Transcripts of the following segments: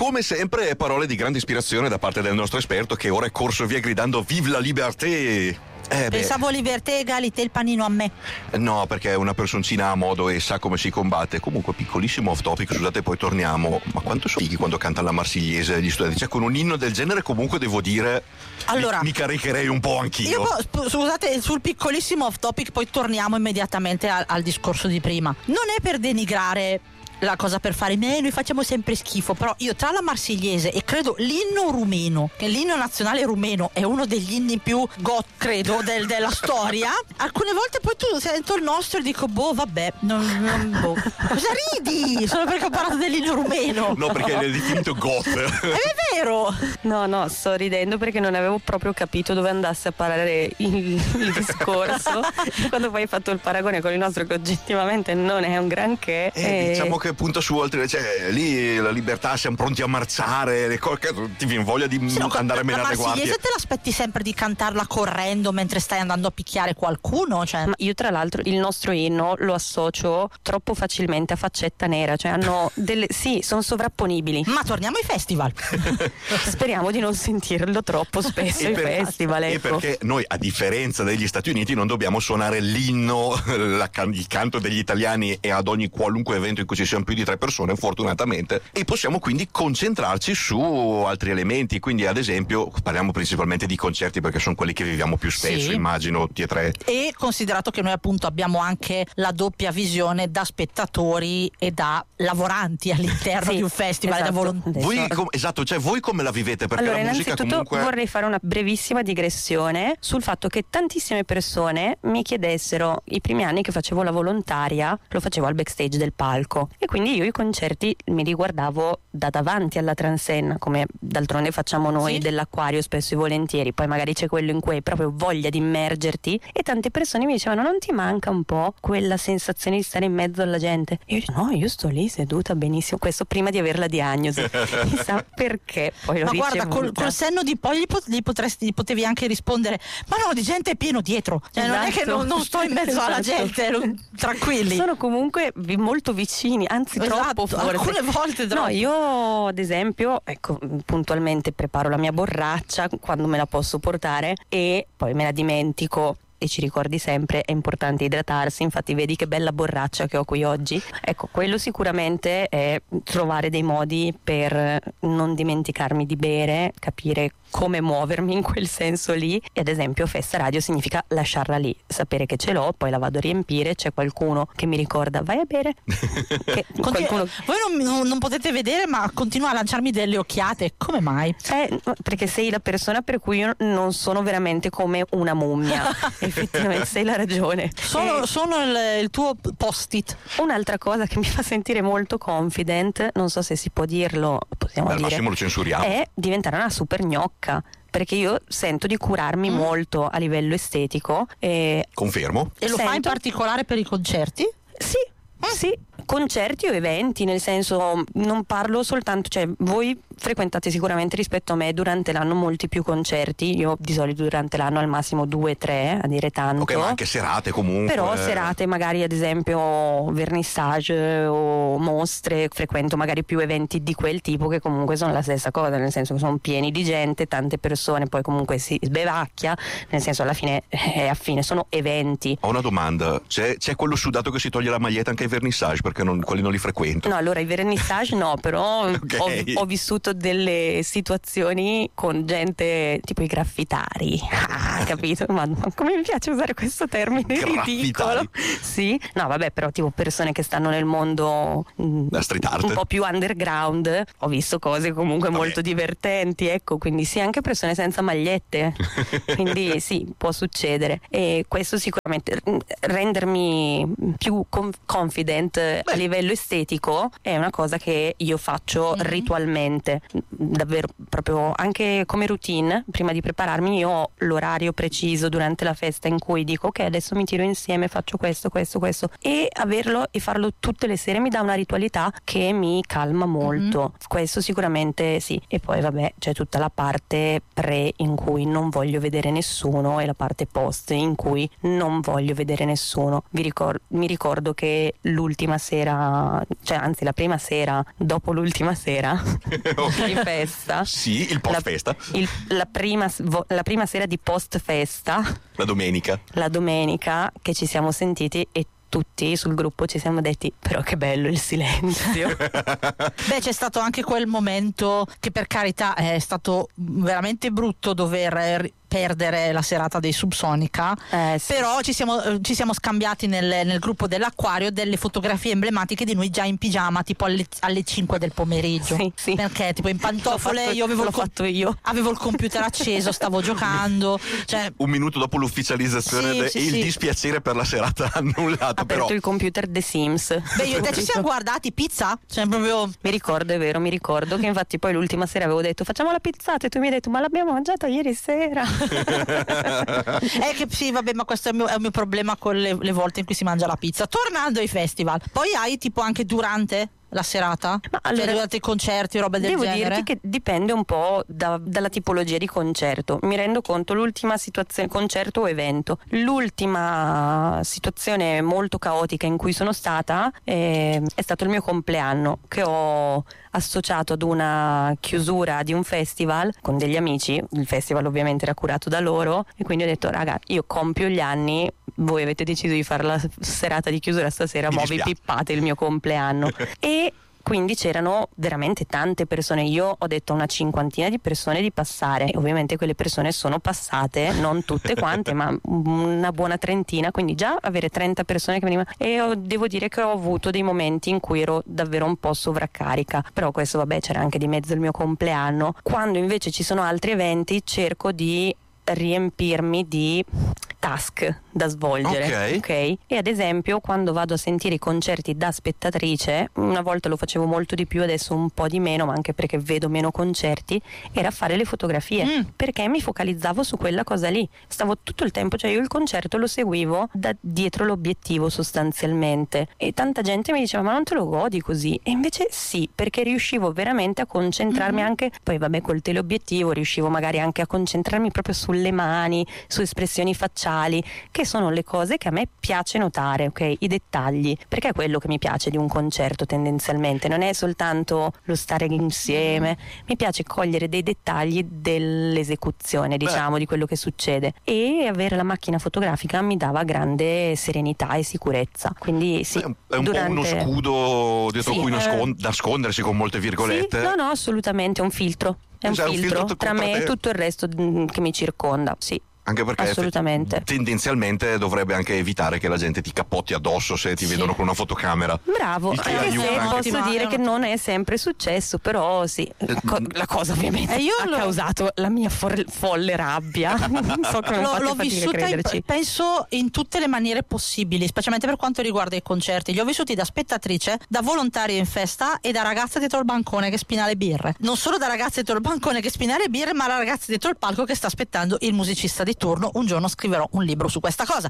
Come sempre, parole di grande ispirazione da parte del nostro esperto, che ora è corso via gridando Vive la liberté! Pensavo libertà, egalità, il panino a me. No, perché è una personcina a modo e sa come si combatte. Comunque, piccolissimo off topic, scusate, poi torniamo. Ma quanto sono fighi quando canta la Marsigliese gli studenti? Cioè, con un inno del genere comunque devo dire, allora, mi caricherei un po' anch'io. Scusate, sul piccolissimo off topic poi torniamo immediatamente al discorso di prima. Non è per denigrare la cosa per fare noi facciamo sempre schifo, però io tra la Marsigliese e credo l'inno rumeno, che l'inno nazionale rumeno è uno degli inni più credo della storia, alcune volte poi tu sento il nostro e dico vabbè boh. Cosa ridi? Solo perché ho parlato dell'inno rumeno. No, perché l'hai definito goth. È vero. No, sto ridendo perché non avevo proprio capito dove andasse a parare il discorso. Quando poi hai fatto il paragone con il nostro, che oggettivamente non è un granché, diciamo che punta su altre, cioè lì la libertà, siamo pronti a marciare, le cose, ti viene voglia di andare a menare le guardie. Se te l'aspetti sempre di cantarla correndo mentre stai andando a picchiare qualcuno, cioè. Ma io tra l'altro il nostro inno lo associo troppo facilmente a Faccetta Nera, cioè hanno sono sovrapponibili. Ma torniamo ai festival. Speriamo di non sentirlo troppo spesso ai festival, ecco. E perché noi, a differenza degli Stati Uniti, non dobbiamo suonare l'inno, il canto degli italiani e ad ogni qualunque evento in cui ci siano più di 3 persone, fortunatamente, e possiamo quindi concentrarci su altri elementi. Quindi, ad esempio, parliamo principalmente di concerti perché sono quelli che viviamo più spesso, immagino, tutti e tre. E considerato che noi appunto abbiamo anche la doppia visione da spettatori e da lavoranti all'interno di un festival, esatto. Da volontari. Cioè voi come la vivete? Perché allora, la musica innanzitutto comunque... vorrei fare una brevissima digressione sul fatto che tantissime persone mi chiedessero, i primi anni che facevo la volontaria, lo facevo al backstage del palco, e quindi io i concerti mi riguardavo da davanti alla transenna, come d'altronde facciamo noi dell'acquario spesso e volentieri. Poi magari c'è quello in cui hai proprio voglia di immergerti, e tante persone mi dicevano: non ti manca un po' quella sensazione di stare in mezzo alla gente? E io dicevo: no, io sto lì seduta benissimo. Questo prima di avere la diagnosi. Chissà perché poi l'ho ricevuta. Ma guarda, col senno di poi gli potevi anche rispondere: ma no, di gente è pieno dietro, cioè, non è che non sto in mezzo alla gente, tranquilli. Sono comunque molto vicini, anzi troppo forse. Alcune volte troppo. No, io ad esempio, ecco, puntualmente preparo la mia borraccia quando me la posso portare e poi me la dimentico. E ci ricordi sempre, è importante idratarsi, infatti vedi che bella borraccia che ho qui oggi. Ecco, quello sicuramente è trovare dei modi per non dimenticarmi di bere, capire come muovermi in quel senso lì. E ad esempio Festa Radio significa lasciarla lì, sapere che ce l'ho, poi la vado a riempire, c'è qualcuno che mi ricorda: vai a bere. Voi non potete vedere, ma continua a lanciarmi delle occhiate. Come mai? Perché sei la persona per cui io non sono veramente come una mummia. Effettivamente sei la ragione. Sono il tuo post-it. Un'altra cosa che mi fa sentire molto confident, non so se si può dirlo, possiamo dire, al massimo lo censuriamo, è diventare una super gnocca, perché io sento di curarmi molto a livello estetico. Confermo. E lo fai in particolare per i concerti? Sì, concerti o eventi, nel senso, non parlo soltanto, cioè voi frequentate sicuramente rispetto a me durante l'anno molti più concerti. Io di solito durante l'anno al massimo 2-3, a dire tanto. Ok, ma anche serate comunque. Però serate, magari ad esempio vernissage o mostre, frequento magari più eventi di quel tipo, che comunque sono la stessa cosa, nel senso che sono pieni di gente, tante persone, poi comunque si sbevacchia, nel senso alla fine è affine, sono eventi. Ho una domanda: c'è quello sudato che si toglie la maglietta anche ai vernissage? Perché quelli non li frequento. No, allora i vernissage no, però okay. ho vissuto delle situazioni con gente tipo i graffitari. Capito? Ma come mi piace usare questo termine ridicolo. Sì, no vabbè, però tipo persone che stanno nel mondo la street art, un po' più underground. Ho visto cose comunque molto divertenti, ecco, quindi sì, anche persone senza magliette. Quindi sì, può succedere. E questo sicuramente, rendermi più confident a livello estetico è una cosa che io faccio ritualmente, davvero, proprio anche come routine. Prima di prepararmi io ho l'orario preciso durante la festa in cui dico: ok, adesso mi tiro insieme, faccio questo, e averlo e farlo tutte le sere mi dà una ritualità che mi calma molto. Questo sicuramente sì. E poi vabbè, c'è tutta la parte pre in cui non voglio vedere nessuno e la parte post in cui non voglio vedere nessuno. Mi ricordo che l'ultima sera sera, cioè anzi la prima sera dopo l'ultima sera di festa. Sì, il post festa. La prima sera di post festa. La domenica che ci siamo sentiti e tutti sul gruppo ci siamo detti però che bello il silenzio. Beh, c'è stato anche quel momento che per carità è stato veramente brutto dover perdere la serata dei Subsonica, sì. Però ci siamo scambiati nel gruppo dell'Acquario delle fotografie emblematiche di noi già in pigiama tipo alle 5 del pomeriggio, sì. Perché tipo in pantofole l'ho fatto io avevo il computer acceso, stavo giocando, cioè... Un minuto dopo l'ufficializzazione sì, il sì. dispiacere per la serata annullata, aperto però il computer The Sims. Beh, io e te ci siamo guardati pizza, cioè proprio mi ricordo che infatti poi l'ultima sera avevo detto facciamo la pizzata e tu mi hai detto ma l'abbiamo mangiata ieri sera. È che sì, vabbè, ma questo è il mio problema con le volte in cui si mangia la pizza. Tornando ai festival, poi hai tipo anche durante la serata? Ma allora, cioè, durante i concerti o roba del genere? Devo dirti che dipende un po' dalla tipologia di concerto. Mi rendo conto, l'ultima situazione, concerto o evento, l'ultima situazione molto caotica in cui sono stata è stato il mio compleanno, che ho associato ad una chiusura di un festival con degli amici. Il festival ovviamente era curato da loro e quindi ho detto raga, io compio gli anni, voi avete deciso di fare la serata di chiusura stasera, ma vi pippate il mio compleanno. E quindi c'erano veramente tante persone. Io ho detto a una 50ina di persone di passare e ovviamente quelle persone sono passate, non tutte quante ma una buona trentina, quindi già avere 30 persone che venivano, e devo dire che ho avuto dei momenti in cui ero davvero un po' sovraccarica, però questo vabbè, c'era anche di mezzo il mio compleanno. Quando invece ci sono altri eventi cerco di riempirmi di task da svolgere, ok? E ad esempio quando vado a sentire i concerti da spettatrice, una volta lo facevo molto di più, adesso un po' di meno, ma anche perché vedo meno concerti, era fare le fotografie, perché mi focalizzavo su quella cosa lì, stavo tutto il tempo, cioè io il concerto lo seguivo da dietro l'obiettivo sostanzialmente, e tanta gente mi diceva ma non te lo godi così? E invece sì, perché riuscivo veramente a concentrarmi anche, poi vabbè col teleobiettivo riuscivo magari anche a concentrarmi proprio sulle mani, su espressioni facciali, che sono le cose che a me piace notare, ok? I dettagli, perché è quello che mi piace di un concerto tendenzialmente, non è soltanto lo stare insieme, mi piace cogliere dei dettagli dell'esecuzione, diciamo, di quello che succede, e avere la macchina fotografica mi dava grande serenità e sicurezza, quindi sì. È un po' uno scudo dietro cui nascondersi, con molte virgolette. Sì, no, assolutamente, è un filtro. È un filtro tra me e tutto il resto che mi circonda, sì. Anche perché assolutamente tendenzialmente dovrebbe anche evitare che la gente ti cappotti addosso se ti vedono con una fotocamera. Bravo, anche se posso dire che non è sempre successo, però sì, la cosa ovviamente ha causato la mia folle rabbia. So che l'ho vissuta penso in tutte le maniere possibili, specialmente per quanto riguarda i concerti. Li ho vissuti da spettatrice, da volontaria in festa e da ragazza dietro il bancone che spina le birre. Non solo da ragazza dietro il bancone che spina le birre, ma la ragazza dietro il palco che sta aspettando il musicista di turno. Un giorno scriverò un libro su questa cosa.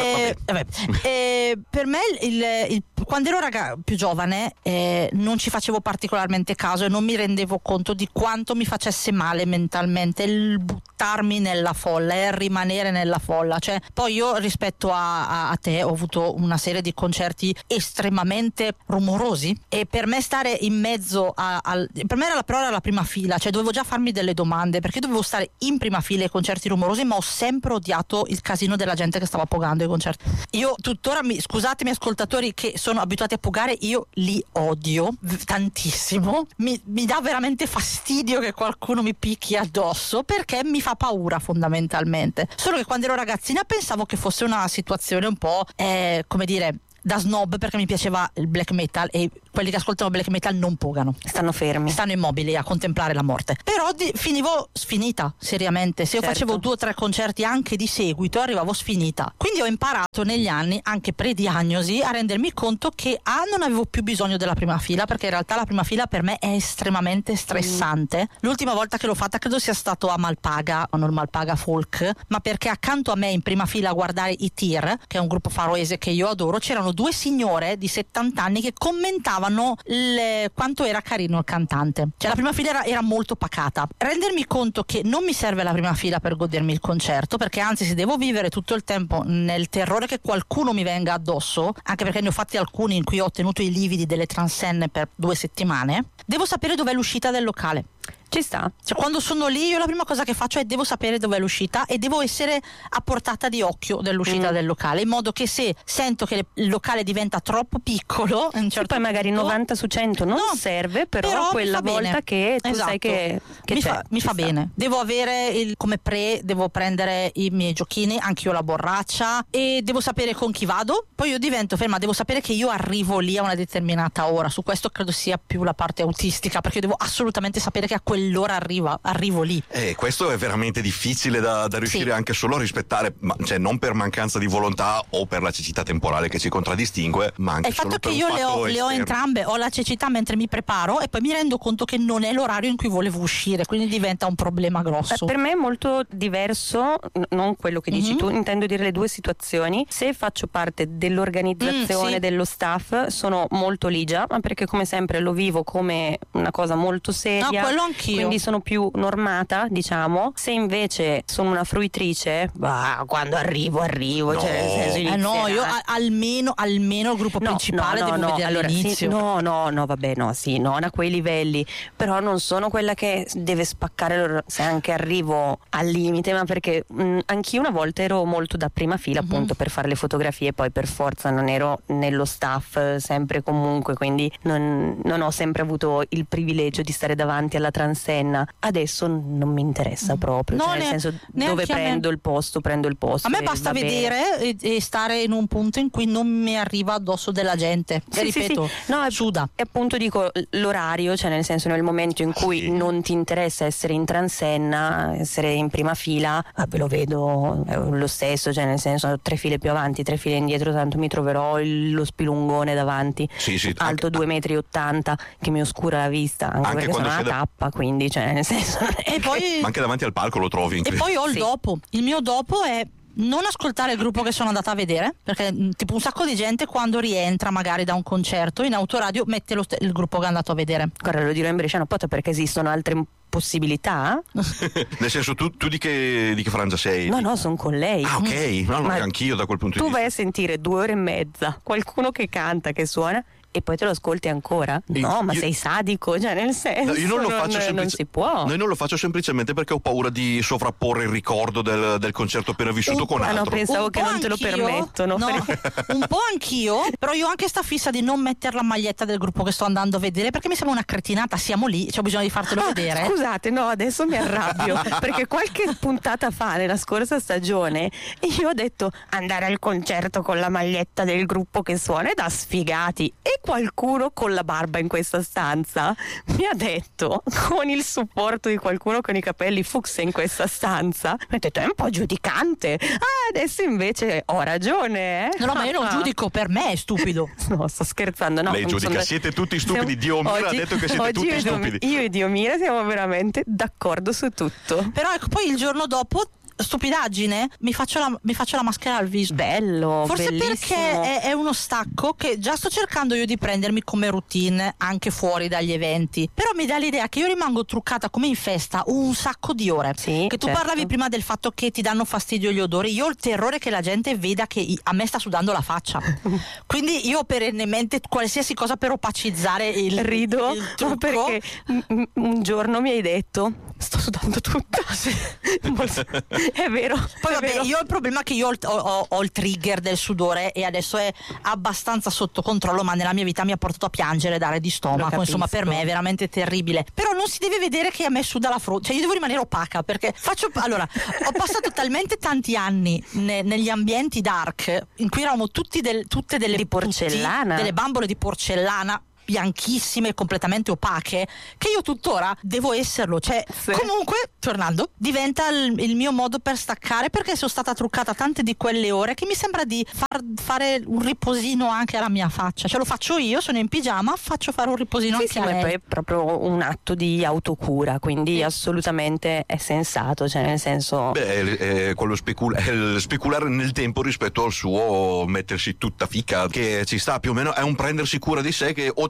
Per me quando ero più giovane non ci facevo particolarmente caso e non mi rendevo conto di quanto mi facesse male mentalmente il buttarmi nella folla e rimanere nella folla. Cioè, poi io rispetto a te ho avuto una serie di concerti estremamente rumorosi e per me stare in mezzo per me era la prima fila, cioè dovevo già farmi delle domande perché dovevo stare in prima fila ai concerti rumorosi, ma ho sempre odiato il casino della gente che stava pogando i concerti. Io tuttora, scusatemi ascoltatori che sono abituati a pogare, io li odio tantissimo, mi dà veramente fastidio che qualcuno mi picchi addosso perché mi fa paura fondamentalmente. Solo che quando ero ragazzina pensavo che fosse una situazione un po' come dire da snob, perché mi piaceva il black metal e quelli che ascoltano black metal non pogano, stanno fermi, stanno immobili a contemplare la morte. Però finivo sfinita, seriamente. Se io facevo 2 o 3 concerti anche di seguito arrivavo sfinita. Quindi ho imparato negli anni, anche pre-diagnosi, a rendermi conto che non avevo più bisogno della prima fila, perché in realtà la prima fila per me è estremamente stressante. L'ultima volta che l'ho fatta credo sia stato a Malpaga, non Malpaga Folk, ma perché accanto a me in prima fila a guardare i Tir, che è un gruppo faroese che io adoro, c'erano 2 signore di 70 anni che commentavano raccontavano quanto era carino il cantante. Cioè la prima fila era molto pacata. Rendermi conto che non mi serve la prima fila per godermi il concerto, perché anzi, se devo vivere tutto il tempo nel terrore che qualcuno mi venga addosso, anche perché ne ho fatti alcuni in cui ho ottenuto i lividi delle transenne per 2 settimane, devo sapere dov'è l'uscita del locale. Ci sta. Cioè, quando sono lì, io la prima cosa che faccio è devo sapere dov'è l'uscita e devo essere a portata di occhio dell'uscita del locale, in modo che se sento che il locale diventa troppo piccolo, a un certo poi magari punto, 90 su 100 non serve, però quella volta bene. che tu sai che mi fa bene. Devo avere come devo prendere i miei giochini, anche io la borraccia, e devo sapere con chi vado. Poi io divento ferma, devo sapere che io arrivo lì a una determinata ora. Su questo credo sia più la parte autistica, perché io devo assolutamente sapere che a quell'ora arrivo lì. Questo è veramente difficile da riuscire anche solo a rispettare, cioè non per mancanza di volontà o per la cecità temporale che ci contraddistingue, ma anche il fatto solo che per io un fatto le ho entrambe, ho la cecità mentre mi preparo e poi mi rendo conto che non è l'orario in cui volevo uscire, quindi diventa un problema grosso. Per me è molto diverso, non quello che dici tu, intendo dire le due situazioni. Se faccio parte dell'organizzazione dello staff sono molto ligia, ma perché come sempre lo vivo come una cosa molto seria. No, quello anch'io. Quindi sono più normata, diciamo. Se invece sono una fruitrice, quando arrivo, no. cioè nel senso no, io almeno il gruppo principale devo vedere allora, all'inizio. Non a quei livelli, però non sono quella che deve spaccare se anche arrivo al limite, ma perché anch'io una volta ero molto da prima fila appunto per fare le fotografie, poi per forza non ero nello staff sempre comunque, quindi non ho sempre avuto il privilegio di stare davanti alla transenna. Adesso non mi interessa proprio, No, cioè nel senso dove prendo il posto. A me basta vedere e stare in un punto in cui non mi arriva addosso della gente. Sì, ripeto, sì. No, suda. E appunto dico l'orario, cioè nel senso nel momento in cui non ti interessa essere in transenna, essere in prima fila, ve lo vedo lo stesso, cioè nel senso 3 file più avanti, 3 file indietro, tanto mi troverò lo spilungone davanti, alto 2,80 metri, che mi oscura la vista, anche perché sono una tappa, quindi cioè nel senso e poi ma anche davanti al palco lo trovi e poi ho il dopo. Il mio dopo è non ascoltare il gruppo che sono andata a vedere, perché tipo un sacco di gente quando rientra magari da un concerto in autoradio mette il gruppo che è andato a vedere. Guarda, lo dirò in bresciano perché esistono altre possibilità. Nel senso tu di che frangia sei? No, sono con lei. Ah, ok, no, anch'io da quel punto di vista. Tu vai a sentire 2 ore e mezza qualcuno che canta, che suona, e poi te lo ascolti ancora? No, ma sei sadico, cioè nel senso. No, io non lo faccio non si può. Noi non lo faccio semplicemente perché ho paura di sovrapporre il ricordo del concerto appena vissuto con altro. No, pensavo che non te lo permettono. No, un po' anch'io, però io ho anche sta fissa di non mettere la maglietta del gruppo che sto andando a vedere, perché mi sembra una cretinata, siamo lì, c'ho bisogno di fartelo vedere. Scusate, no, adesso mi arrabbio, perché qualche puntata fa, nella scorsa stagione, io ho detto andare al concerto con la maglietta del gruppo che suona è da sfigati, e qualcuno con la barba in questa stanza mi ha detto, con il supporto di qualcuno con i capelli fucsia in questa stanza, mi ha detto è un po' giudicante. Adesso invece ho ragione, No, ma io non giudico, per me è stupido. No, sto scherzando. No, lei giudica, siete tutti stupidi. Diomira ha detto che siete tutti stupidi. Io e Diomira siamo veramente d'accordo su tutto. Però ecco, poi il giorno dopo, stupidaggine, mi faccio la maschera al viso. Bello, forse bellissimo. perché è uno stacco che già sto cercando io di prendermi come routine anche fuori dagli eventi, però mi dà l'idea che io rimango truccata come in festa un sacco di ore. Sì, che tu certo. parlavi prima del fatto che ti danno fastidio gli odori, io ho il terrore che la gente veda che a me sta sudando la faccia. Quindi io perennemente qualsiasi cosa per opacizzare il rido trucco. Perché un giorno mi hai detto sto sudando tutta. È vero. Poi vabbè, vero. io ho il problema che io ho il trigger del sudore e adesso è abbastanza sotto controllo, ma nella mia vita mi ha portato a piangere, dare di stomaco, insomma per me è veramente terribile. Però non si deve vedere che a me suda la fronte, cioè io devo rimanere opaca, perché allora ho passato talmente tanti anni negli ambienti dark in cui eravamo tutte delle di porcellana, delle bambole di porcellana bianchissime, completamente opache, che io tuttora devo esserlo, cioè comunque tornando diventa il mio modo per staccare, perché sono stata truccata tante di quelle ore che mi sembra di fare un riposino anche alla mia faccia, cioè lo faccio io, sono in pigiama, faccio fare un riposino anche a lei. Poi è proprio un atto di autocura, quindi assolutamente è sensato, cioè nel senso è quello speculare nel tempo rispetto al suo mettersi tutta fica, che ci sta più o meno, è un prendersi cura di sé che o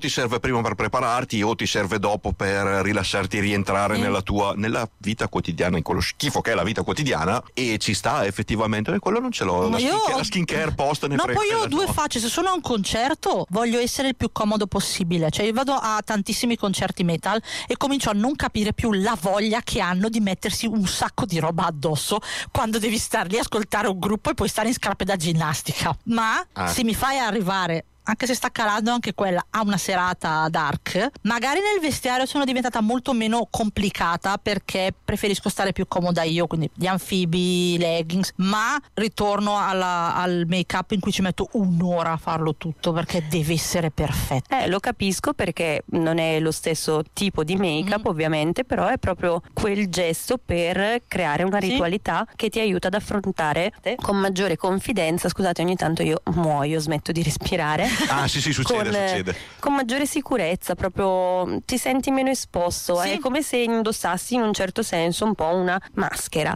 ti serve prima per prepararti o ti serve dopo per rilassarti e rientrare nella vita quotidiana, in quello schifo che è la vita quotidiana, e ci sta effettivamente. Quello non ce l'ho. La skincare post ne frega. Poi io ho due facce. Se sono a un concerto voglio essere il più comodo possibile, cioè io vado a tantissimi concerti metal e comincio a non capire più la voglia che hanno di mettersi un sacco di roba addosso quando devi star lì a ascoltare un gruppo e poi stare in scarpe da ginnastica. Ma se mi fai arrivare, anche se sta calando anche quella, a una serata dark, magari nel vestiario sono diventata molto meno complicata perché preferisco stare più comoda io, quindi gli anfibi, leggings, ma ritorno al make up in cui ci metto un'ora a farlo tutto perché deve essere perfetto. Lo capisco, perché non è lo stesso tipo di make up ovviamente, però è proprio quel gesto per creare una ritualità che ti aiuta ad affrontare con maggiore confidenza. Scusate, ogni tanto io muoio, smetto di respirare. Ah sì, succede. Con maggiore sicurezza, proprio ti senti meno esposto, è come se indossassi in un certo senso un po' una maschera,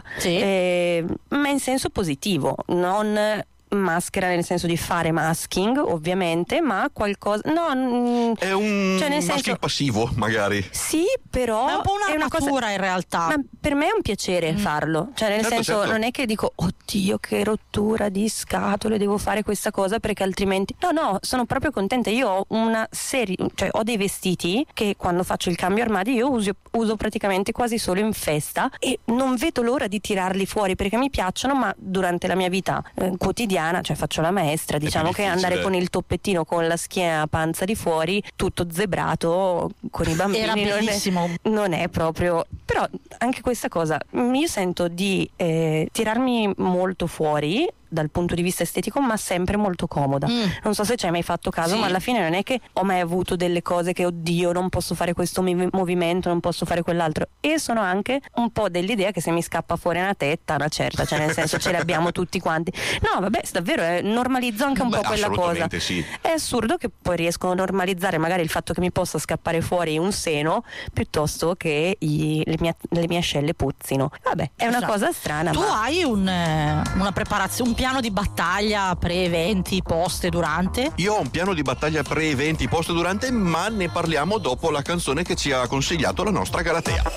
ma in senso positivo, non maschera nel senso di fare masking ovviamente, ma qualcosa è un masking passivo magari. Sì, però è un po' una cosa in realtà. Ma per me è un piacere farlo, cioè nel senso non è che dico oddio che rottura di scatole, devo fare questa cosa perché altrimenti no, sono proprio contenta. Io ho una serie, cioè ho dei vestiti che quando faccio il cambio armadio io uso praticamente quasi solo in festa e non vedo l'ora di tirarli fuori perché mi piacciono, ma durante la mia vita quotidiana, cioè faccio la maestra, diciamo che andare con il toppettino con la schiena panza di fuori tutto zebrato con i bambini era bellissimo, non è proprio. Però anche questa cosa io sento di tirarmi molto fuori dal punto di vista estetico, ma sempre molto comoda. Non so se ci hai mai fatto caso, ma alla fine non è che ho mai avuto delle cose che oddio non posso fare questo movimento, non posso fare quell'altro, e sono anche un po' dell'idea che se mi scappa fuori una tetta, una certa, cioè nel senso ce l'abbiamo tutti quanti. No vabbè, davvero normalizzo anche un po' quella cosa. Sì. È assurdo che poi riescono a normalizzare magari il fatto che mi possa scappare fuori un seno piuttosto che le mie ascelle puzzino. Vabbè, è una cosa strana. Tu hai una preparazione, un piano di battaglia pre-eventi, post e durante? Io ho un piano di battaglia pre-eventi, post e durante, ma ne parliamo dopo la canzone che ci ha consigliato la nostra Galatea.